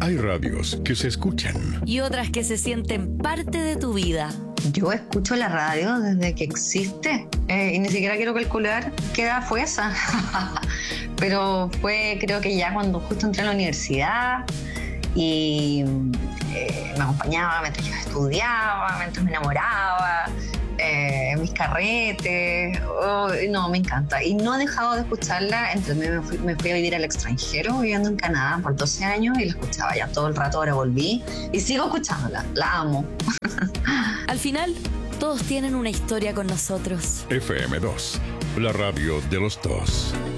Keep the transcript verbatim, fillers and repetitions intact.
Hay radios que se escuchan y otras que se sienten parte de tu vida. Yo escucho la radio desde que existe eh, y ni siquiera quiero calcular qué edad fue esa. Pero fue, creo que ya cuando justo entré a la universidad y eh, me acompañaba mientras yo estudiaba, mientras me enamoraba, eh, mis carretes. Oh, no, me encanta. Y no he dejado de escucharla. Entre me fui, me fui a vivir al extranjero, viviendo en Canadá por doce años, y la escuchaba ya todo el rato. Ahora volví y sigo escuchándola. La amo. Al final, todos tienen una historia con nosotros. F M dos, la radio de los dos.